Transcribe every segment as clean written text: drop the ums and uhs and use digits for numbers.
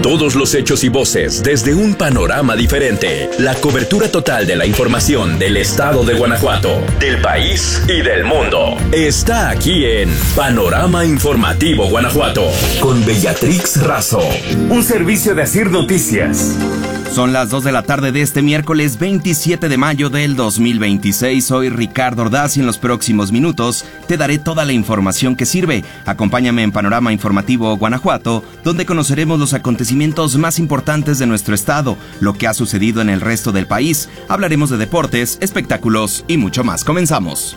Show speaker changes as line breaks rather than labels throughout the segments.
Todos los hechos y voces desde un panorama diferente. La cobertura total de la información del estado de Guanajuato, del país y del mundo. Está aquí en Panorama Informativo Guanajuato, con Bellatrix Razo.
Un servicio de Asir Noticias.
Son las 2 de la tarde de este miércoles 27 de mayo del 2026. Soy Ricardo Ordaz y en los próximos minutos te daré toda la información que sirve. Acompáñame en Panorama Informativo Guanajuato, donde conoceremos los acontecimientos más importantes de nuestro estado, lo que ha sucedido en el resto del país. Hablaremos de deportes, espectáculos y mucho más. Comenzamos.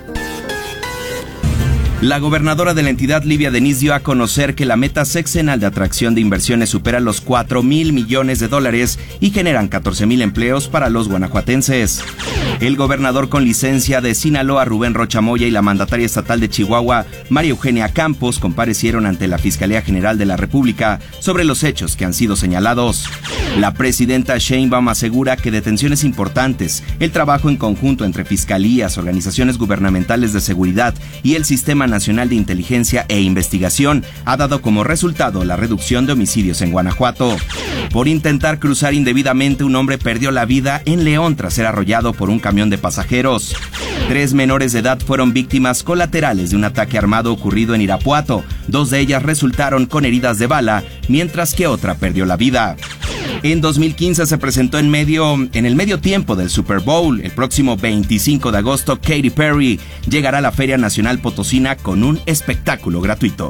La gobernadora de la entidad, Livia Denis, dio a conocer que la meta sexenal de atracción de inversiones supera los 4,000 millones de dólares y generan 14,000 empleos para los guanajuatenses. El gobernador con licencia de Sinaloa, Rubén Rocha Moya, y la mandataria estatal de Chihuahua, María Eugenia Campos, comparecieron ante la Fiscalía General de la República sobre los hechos que han sido señalados. La presidenta Sheinbaum asegura que detenciones importantes, el trabajo en conjunto entre fiscalías, organizaciones gubernamentales de seguridad y el Sistema Nacional de Inteligencia e Investigación ha dado como resultado la reducción de homicidios en Guanajuato. Por intentar cruzar indebidamente, un hombre perdió la vida en León tras ser arrollado por un camión de pasajeros. 3 menores de edad fueron víctimas colaterales de un ataque armado ocurrido en Irapuato. 2 de ellas resultaron con heridas de bala, mientras que otra perdió la vida. En 2015 se presentó en el medio tiempo del Super Bowl. El próximo 25 de agosto, Katy Perry llegará a la Feria Nacional Potosina con un espectáculo gratuito.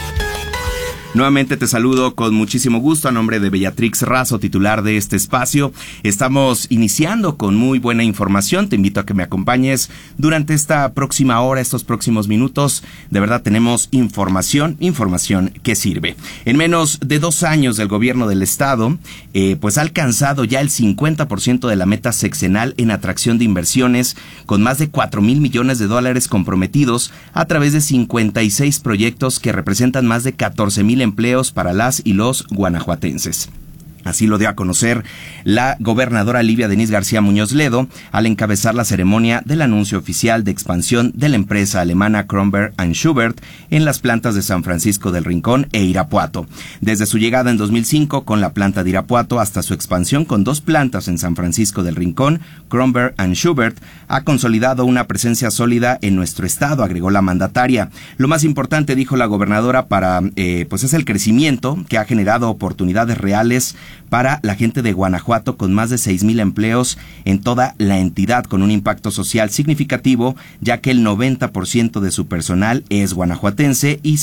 Nuevamente te saludo con muchísimo gusto a nombre de Bellatrix Razo, titular de este espacio. Estamos iniciando con muy buena información. Te invito a que me acompañes durante esta próxima hora, estos próximos minutos. De verdad tenemos información que sirve. En menos de 2 años del gobierno del estado, pues ha alcanzado ya el 50% de la meta sexenal en atracción de inversiones, con más de 4,000 millones de dólares comprometidos a través de 56 proyectos que representan más de 14,000 empleos para las y los guanajuatenses. Así lo dio a conocer la gobernadora Livia Denis García Muñoz Ledo al encabezar la ceremonia del anuncio oficial de expansión de la empresa alemana Kronberg & Schubert en las plantas de San Francisco del Rincón e Irapuato. Desde su llegada en 2005 con la planta de Irapuato hasta su expansión con 2 plantas en San Francisco del Rincón, Kronberg & Schubert ha consolidado una presencia sólida en nuestro estado, agregó la mandataria. Lo más importante, dijo la gobernadora, pues es el crecimiento que ha generado oportunidades reales para la gente de Guanajuato, con más de 6,000 empleos en toda la entidad, con un impacto social significativo, ya que el 90% de su personal es guanajuatense y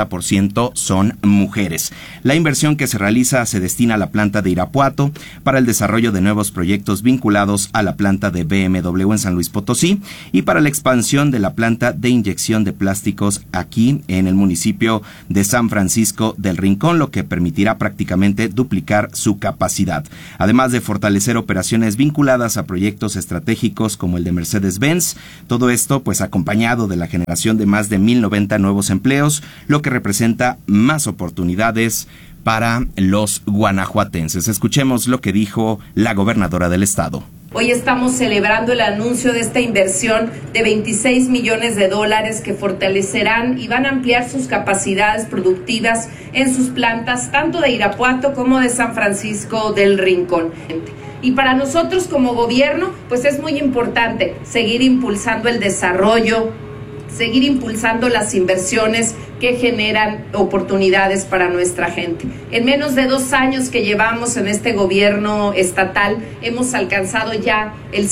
60% son mujeres. La inversión que se realiza se destina a la planta de Irapuato para el desarrollo de nuevos proyectos vinculados a la planta de BMW en San Luis Potosí y para la expansión de la planta de inyección de plásticos aquí en el municipio de San Francisco del Rincón, lo que permitirá prácticamente duplicar su capacidad, además de fortalecer operaciones vinculadas a proyectos estratégicos como el de Mercedes-Benz. Todo esto pues acompañado de la generación de más de 1,090 nuevos empleos, lo que representa más oportunidades para los guanajuatenses. Escuchemos lo que dijo la gobernadora del estado.
Hoy estamos celebrando el anuncio de esta inversión de 26 millones de dólares que fortalecerán y van a ampliar sus capacidades productivas en sus plantas, tanto de Irapuato como de San Francisco del Rincón. Y para nosotros como gobierno, pues es muy importante seguir impulsando el desarrollo, seguir impulsando las inversiones que generan oportunidades para nuestra gente. En menos de 2 años que llevamos en este gobierno estatal, hemos alcanzado ya el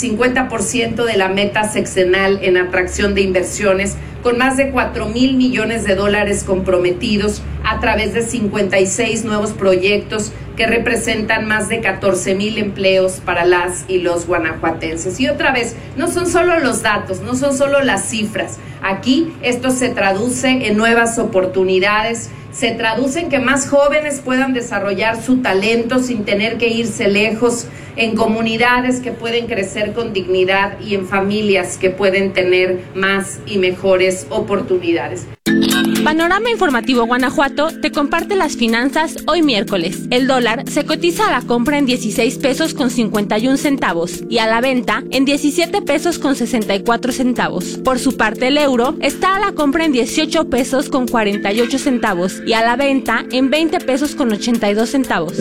50% de la meta sexenal en atracción de inversiones, con más de 4,000 millones de dólares comprometidos a través de 56 nuevos proyectos que representan más de 14,000 empleos para las y los guanajuatenses. Y otra vez, no son solo los datos, no son solo las cifras. Aquí esto se traduce en nuevas oportunidades, se traduce en que más jóvenes puedan desarrollar su talento sin tener que irse lejos, en comunidades que pueden crecer con dignidad y en familias que pueden tener más y mejores oportunidades.
Panorama Informativo Guanajuato te comparte las finanzas hoy miércoles. El dólar se cotiza a la compra en 16 pesos con 51 centavos y a la venta en 17 pesos con 64 centavos. Por su parte, el euro está a la compra en 18 pesos con 48 centavos y a la venta en 20 pesos con 82 centavos.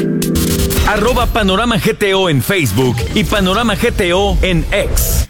@Panorama GTO en Facebook y Panorama GTO en X.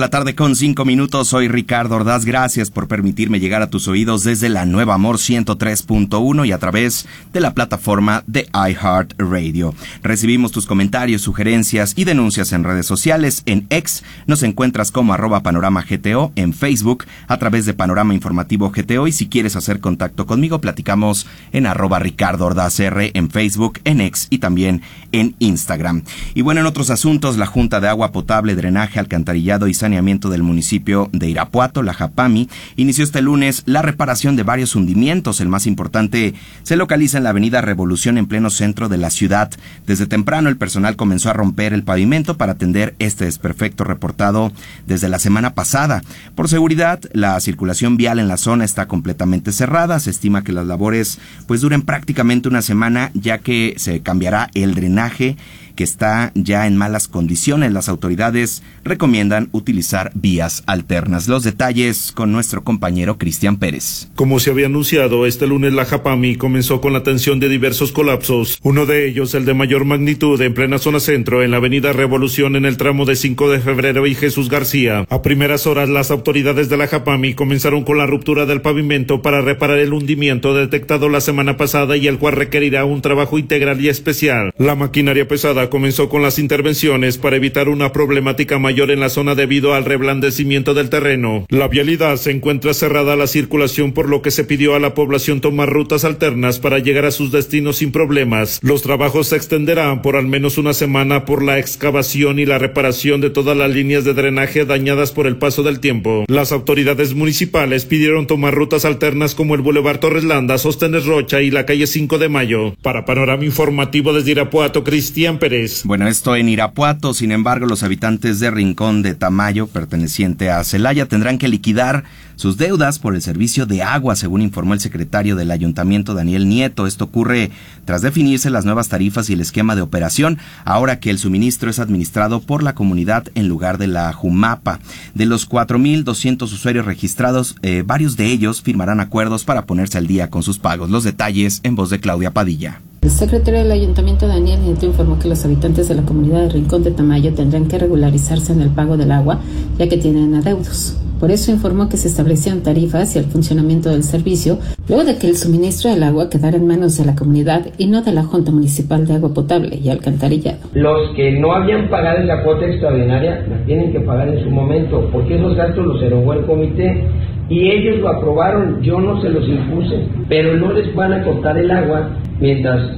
2:05 p.m. Soy Ricardo Ordaz. Gracias por permitirme llegar a tus oídos desde la Nueva Amor 103.1 y a través de la plataforma de iHeartRadio. Recibimos tus comentarios, sugerencias y denuncias en redes sociales. En X nos encuentras como @Panorama GTO, en Facebook a través de Panorama Informativo GTO, y si quieres hacer contacto conmigo, platicamos en @Ricardo Ordaz R en Facebook, en X y también en Instagram. Y bueno, en otros asuntos, la Junta de Agua Potable, Drenaje, Alcantarillado y Saneamiento del municipio de Irapuato, la JAPAMI, inició este lunes la reparación de varios hundimientos. El más importante se localiza en la avenida Revolución, en pleno centro de la ciudad. Desde temprano el personal comenzó a romper el pavimento para atender este desperfecto reportado desde la semana pasada. Por seguridad, la circulación vial en la zona está completamente cerrada. Se estima que las labores duren prácticamente una semana, ya que se cambiará el drenaje, que está ya en malas condiciones. Las autoridades recomiendan utilizar vías alternas. Los detalles con nuestro compañero Cristian Pérez.
Como se había anunciado, este lunes la JAPAMI comenzó con la atención de diversos colapsos. Uno de ellos, el de mayor magnitud, en plena zona centro, en la avenida Revolución, en el tramo de 5 de febrero y Jesús García. A primeras horas, las autoridades de la JAPAMI comenzaron con la ruptura del pavimento para reparar el hundimiento detectado la semana pasada y el cual requerirá un trabajo integral y especial. La maquinaria pesada comenzó con las intervenciones para evitar una problemática mayor en la zona debido al reblandecimiento del terreno. La vialidad se encuentra cerrada a la circulación, por lo que se pidió a la población tomar rutas alternas para llegar a sus destinos sin problemas. Los trabajos se extenderán por al menos una semana por la excavación y la reparación de todas las líneas de drenaje dañadas por el paso del tiempo. Las autoridades municipales pidieron tomar rutas alternas como el Boulevard Torres Landa, Sóstenes Rocha y la calle 5 de Mayo. Para Panorama Informativo desde Irapuato, Cristian Pérez.
Bueno, esto en Irapuato. Sin embargo, los habitantes de Rincón de Tamayo, perteneciente a Celaya, tendrán que liquidar sus deudas por el servicio de agua, según informó el secretario del Ayuntamiento, Daniel Nieto. Esto ocurre tras definirse las nuevas tarifas y el esquema de operación, ahora que el suministro es administrado por la comunidad en lugar de la Jumapa. De los 4,200 usuarios registrados, varios de ellos firmarán acuerdos para ponerse al día con sus pagos. Los detalles en voz de Claudia Padilla.
El secretario del Ayuntamiento, Daniel Nieto, informó que los habitantes de la comunidad de Rincón de Tamayo tendrán que regularizarse en el pago del agua, ya que tienen adeudos. Por eso informó que se establecieron tarifas y el funcionamiento del servicio, luego de que el suministro del agua quedara en manos de la comunidad y no de la Junta Municipal de Agua Potable y Alcantarillado.
Los que no habían pagado la cuota extraordinaria la tienen que pagar en su momento, porque esos gastos los erogó el comité y ellos lo aprobaron. Yo no se los impuse, pero no les van a cortar el agua mientras,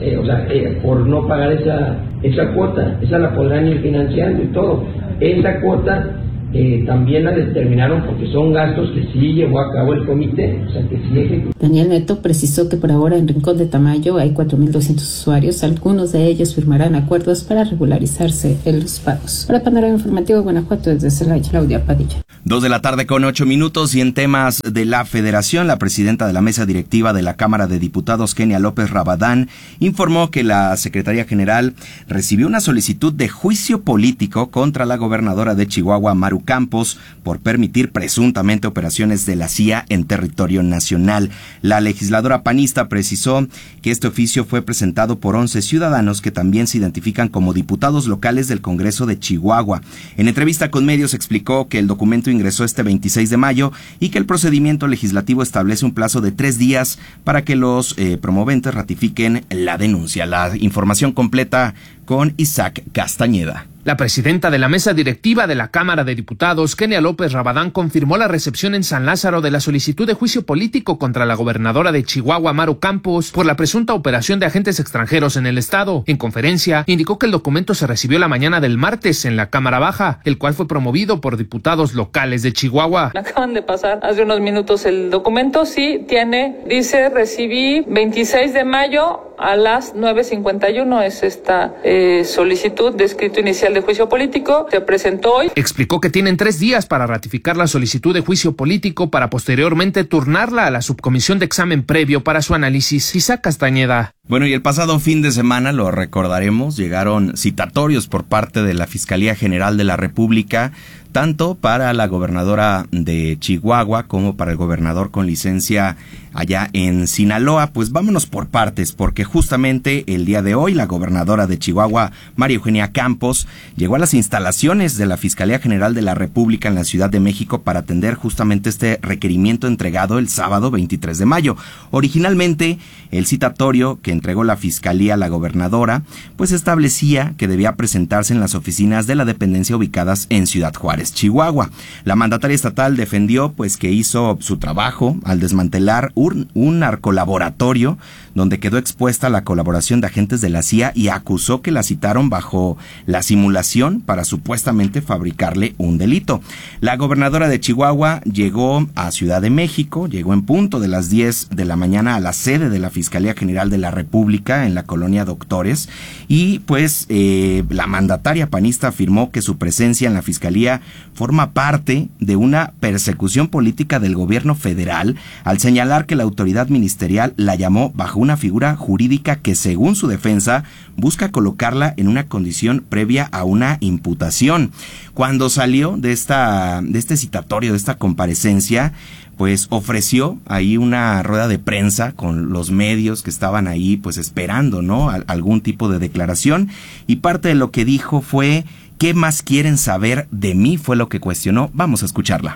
por no pagar esa cuota. Esa la podrán ir financiando y todo. Esa cuota también la determinaron porque son gastos que sí llevó a cabo el comité, o sea que sí ejecutó.
Daniel Neto precisó que por ahora en Rincón de Tamayo hay 4,200 usuarios. Algunos de ellos firmarán acuerdos para regularizarse en los pagos. Para Panorama Informativo Guanajuato, desde Celaya, Claudia Padilla.
2:08 p.m. y en temas de la Federación, la presidenta de la mesa directiva de la Cámara de Diputados, Kenia López Rabadán, informó que la Secretaría General recibió una solicitud de juicio político contra la gobernadora de Chihuahua, Maru Campos, por permitir presuntamente operaciones de la CIA en territorio nacional. La legisladora panista precisó que este oficio fue presentado por 11 ciudadanos que también se identifican como diputados locales del Congreso de Chihuahua. En entrevista con medios explicó que el documento ingresó este 26 de mayo y que el procedimiento legislativo establece un plazo de 3 días para que los promoventes ratifiquen la denuncia. La información completa con Isaac Castañeda.
La presidenta de la mesa directiva de la Cámara de Diputados, Kenia López Rabadán, confirmó la recepción en San Lázaro de la solicitud de juicio político contra la gobernadora de Chihuahua, Maru Campos, por la presunta operación de agentes extranjeros en el estado. En conferencia, indicó que el documento se recibió la mañana del martes en la Cámara Baja, el cual fue promovido por diputados locales de Chihuahua.
Acaban de pasar hace unos minutos el documento, dice, recibí 26 de mayo a las 9:51 es esta solicitud de escrito inicial de juicio político. Se presentó hoy.
Explicó que tienen 3 días para ratificar la solicitud de juicio político para posteriormente turnarla a la subcomisión de examen previo para su análisis. Isaac Castañeda.
Bueno, y el pasado fin de semana, lo recordaremos, llegaron citatorios por parte de la Fiscalía General de la República, tanto para la gobernadora de Chihuahua como para el gobernador con licencia allá en Sinaloa. Pues vámonos por partes, porque justamente el día de hoy la gobernadora de Chihuahua, María Eugenia Campos, llegó a las instalaciones de la Fiscalía General de la República en la Ciudad de México para atender justamente este requerimiento entregado el sábado 23 de mayo. Originalmente, el citatorio que entregó la Fiscalía a la gobernadora, pues establecía que debía presentarse en las oficinas de la dependencia ubicadas en Ciudad Juárez, Chihuahua. La mandataria estatal defendió pues que hizo su trabajo al desmantelar un narcolaboratorio donde quedó expuesta la colaboración de agentes de la CIA y acusó que la citaron bajo la simulación para supuestamente fabricarle un delito. La gobernadora de Chihuahua llegó a Ciudad de México, llegó en punto de las 10 de la mañana a la sede de la Fiscalía General de la República en la colonia Doctores y pues la mandataria panista afirmó que su presencia en la Fiscalía forma parte de una persecución política del gobierno federal al señalar que la autoridad ministerial la llamó bajo una figura jurídica que, según su defensa, busca colocarla en una condición previa a una imputación. Cuando salió de este citatorio, de esta comparecencia, pues ofreció ahí una rueda de prensa con los medios que estaban ahí pues esperando, ¿no?, algún tipo de declaración, y parte de lo que dijo fue: ¿qué más quieren saber de mí?, fue lo que cuestionó. Vamos a escucharla.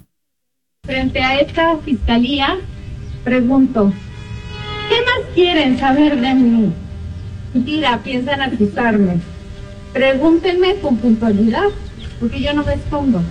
Frente a esta fiscalía, pregunto, ¿qué más quieren saber de mí? Mentira, piensan acusarme. Pregúntenme con puntualidad, porque yo no me escondo.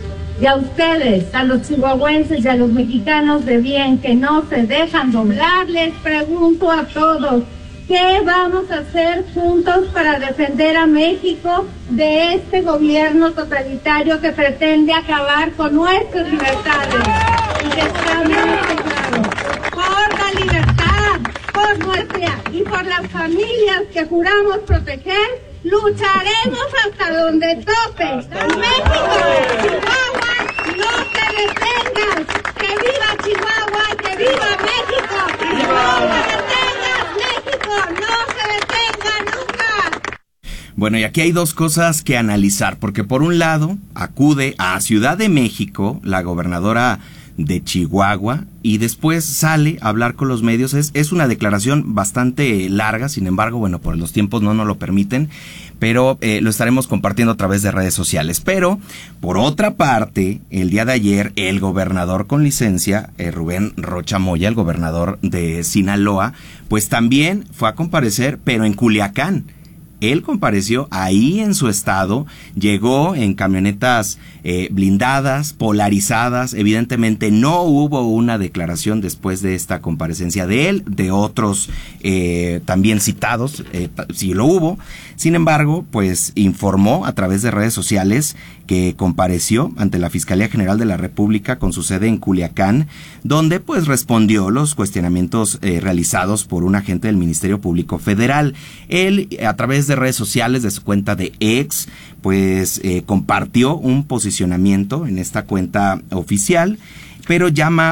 Y a ustedes, a los chihuahuenses y a los mexicanos de bien que no se dejan doblar, les pregunto a todos, ¿qué vamos a hacer juntos para defender a México de este gobierno totalitario que pretende acabar con nuestras libertades? Y que está muy claro, por la libertad, por nuestra y por las familias que juramos proteger, lucharemos hasta donde tope. México, Chihuahua, no te detengas. Que viva Chihuahua y que viva México. No te detengas, México, no se detenga nunca.
Bueno, y aquí hay dos cosas que analizar, porque por un lado acude a Ciudad de México la gobernadora de Chihuahua y después sale a hablar con los medios. Es una declaración bastante larga, sin embargo, bueno, por los tiempos no nos lo permiten, pero lo estaremos compartiendo a través de redes sociales. Pero, por otra parte, el día de ayer, el gobernador con licencia, Rubén Rocha Moya, el gobernador de Sinaloa, pues también fue a comparecer, pero en Culiacán. Él compareció ahí en su estado, llegó en camionetas blindadas, polarizadas. Evidentemente no hubo una declaración después de esta comparecencia de él, de otros también citados, sí lo hubo. Sin embargo, pues informó a través de redes sociales que compareció ante la Fiscalía General de la República con su sede en Culiacán, donde pues respondió los cuestionamientos realizados por un agente del Ministerio Público Federal. Él, a través de redes sociales de su cuenta de X, pues compartió un posicionamiento en esta cuenta oficial, pero llama